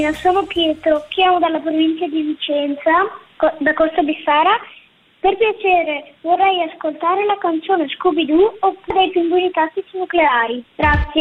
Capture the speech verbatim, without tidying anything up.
Io sono Pietro, chiamo dalla provincia di Vicenza, co- da Costa Bissara. Per piacere, vorrei ascoltare la canzone Scooby-Doo oppure i pinguini tattici nucleari. Grazie.